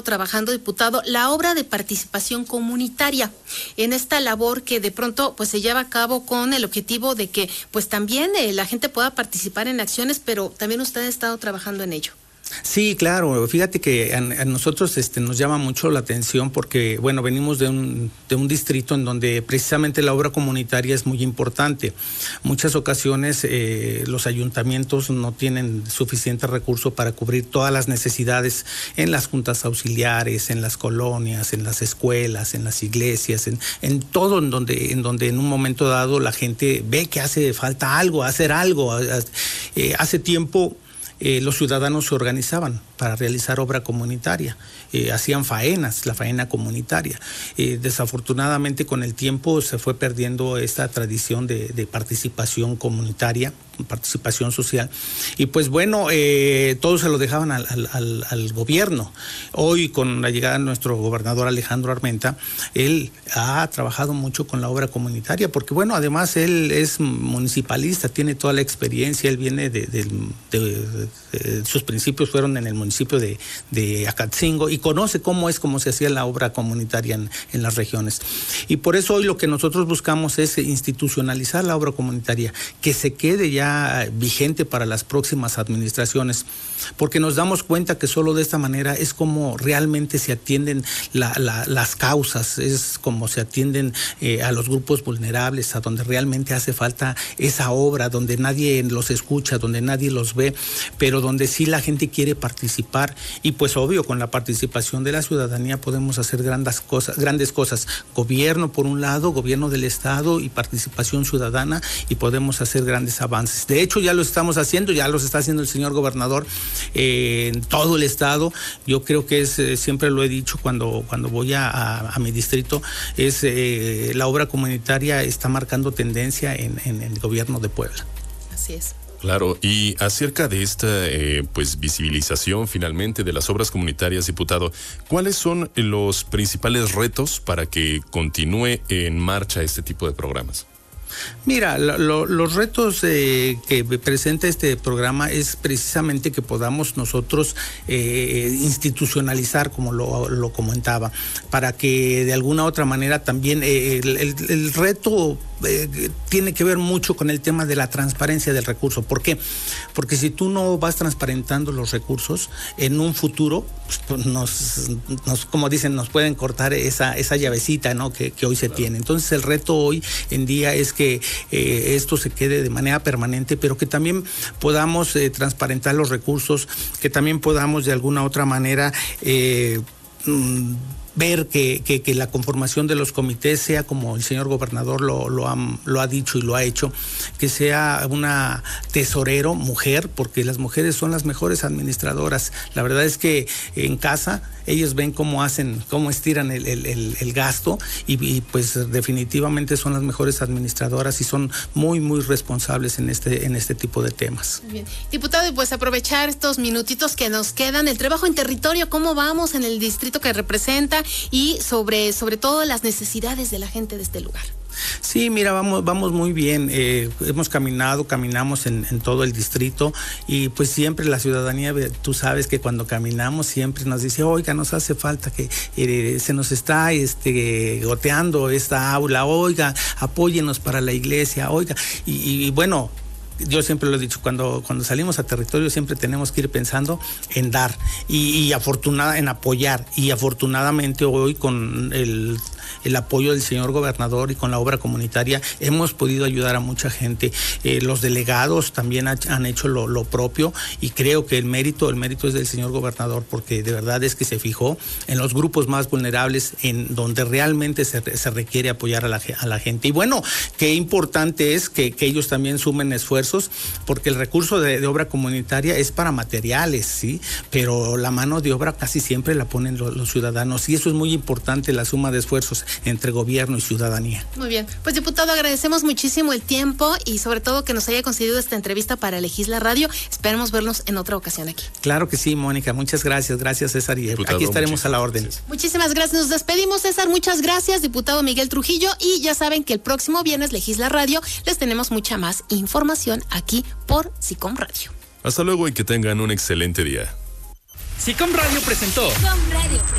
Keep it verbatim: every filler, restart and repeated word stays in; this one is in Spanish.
trabajando, diputado, la obra de participación comunitaria, en esta labor que de pronto pues se lleva a cabo con el objetivo de que pues también eh, la gente pueda participar en acciones, pero también usted ha estado trabajando en ello. Sí, claro. Fíjate que a, a nosotros este, nos llama mucho la atención porque, bueno, venimos de un, de un distrito en donde precisamente la obra comunitaria es muy importante. Muchas ocasiones eh, los ayuntamientos no tienen suficiente recurso para cubrir todas las necesidades en las juntas auxiliares, en las colonias, en las escuelas, en las iglesias, en, en todo en donde, en donde en un momento dado la gente ve que hace falta algo, hacer algo. Eh, hace tiempo Eh, los ciudadanos se organizaban para realizar obra comunitaria, eh, hacían faenas, la faena comunitaria. Eh, desafortunadamente con el tiempo se fue perdiendo esta tradición de, de participación comunitaria, participación social, y pues bueno, eh, todos se lo dejaban al, al, al gobierno. Hoy con la llegada de nuestro gobernador Alejandro Armenta, él ha trabajado mucho con la obra comunitaria, porque bueno, además él es municipalista, tiene toda la experiencia, él viene de, de, de, de Eh, sus principios fueron en el municipio de, de Acatzingo y conoce cómo es, cómo se hacía la obra comunitaria en, en las regiones. Y por eso hoy lo que nosotros buscamos es institucionalizar la obra comunitaria, que se quede ya vigente para las próximas administraciones, porque nos damos cuenta que solo de esta manera es como realmente se atienden la, la, las causas, es como se atienden eh, a los grupos vulnerables, a donde realmente hace falta esa obra, donde nadie los escucha, donde nadie los ve, pero donde sí la gente quiere participar. Y pues obvio, con la participación de la ciudadanía podemos hacer grandes cosas, grandes cosas. Gobierno por un lado, gobierno del estado y participación ciudadana, y podemos hacer grandes avances. De hecho, ya lo estamos haciendo, ya los está haciendo el señor gobernador eh, en todo el estado. Yo creo que es, eh, siempre lo he dicho cuando, cuando voy a, a, a mi distrito, es eh, la obra comunitaria está marcando tendencia en, en el gobierno de Puebla. Así es. Claro, y acerca de esta eh, pues visibilización finalmente de las obras comunitarias, diputado, ¿cuáles son los principales retos para que continúe en marcha este tipo de programas? Mira, lo, lo, los retos eh, que presenta este programa es precisamente que podamos nosotros eh, institucionalizar, como lo, lo comentaba, para que de alguna otra manera también eh, el, el, el reto eh, tiene que ver mucho con el tema de la transparencia del recurso. ¿Por qué? Porque si tú no vas transparentando los recursos, en un futuro, pues, nos, nos, como dicen, nos pueden cortar esa, esa llavecita, ¿no? que, que hoy se tiene. Entonces el reto hoy en día es que eh, esto se quede de manera permanente, pero que también podamos eh, transparentar los recursos, que también podamos de alguna otra manera eh, mmm, ver que, que, que la conformación de los comités sea como el señor gobernador lo, lo, ha, lo ha dicho y lo ha hecho, que sea una tesorero mujer, porque las mujeres son las mejores administradoras. La verdad es que en casa ellos ven cómo hacen, cómo estiran el, el, el, el gasto y, y pues definitivamente son las mejores administradoras y son muy, muy responsables en este, en este tipo de temas. Muy bien. Diputado, y pues aprovechar estos minutitos que nos quedan, el trabajo en territorio, ¿cómo vamos en el distrito que representa? Y sobre, sobre todo las necesidades de la gente de este lugar. Sí, mira, vamos, vamos muy bien. Eh, hemos caminado, caminamos en, en todo el distrito y pues siempre la ciudadanía, tú sabes que cuando caminamos siempre nos dice, oiga, nos hace falta que eh, se nos está este, goteando esta aula, oiga, apóyenos para la iglesia, oiga, y, y bueno, yo siempre lo he dicho, cuando, cuando salimos a territorio siempre tenemos que ir pensando en dar y, y afortunada, en apoyar, y afortunadamente hoy con el el apoyo del señor gobernador y con la obra comunitaria hemos podido ayudar a mucha gente. Eh, los delegados también ha, han hecho lo, lo propio y creo que el mérito, el mérito es del señor gobernador, porque de verdad es que se fijó en los grupos más vulnerables, en donde realmente se, se requiere apoyar a la, a la gente. Y bueno, qué importante es que, que ellos también sumen esfuerzos, porque el recurso de, de obra comunitaria es para materiales, ¿sí? Pero la mano de obra casi siempre la ponen los, los ciudadanos, y eso es muy importante, la suma de esfuerzos entre gobierno y ciudadanía. Muy bien, pues diputado, agradecemos muchísimo el tiempo y sobre todo que nos haya concedido esta entrevista para Legisla Radio. Esperemos vernos en otra ocasión aquí. Claro que sí, Mónica, muchas gracias, gracias César, y diputado, aquí estaremos a la orden. Gracias. Muchísimas gracias, nos despedimos, César, muchas gracias, diputado Miguel Trujillo, y ya saben que el próximo viernes Legisla Radio les tenemos mucha más información aquí por SICOM Radio. Hasta luego y que tengan un excelente día. SICOM Radio presentó. SICOM Radio.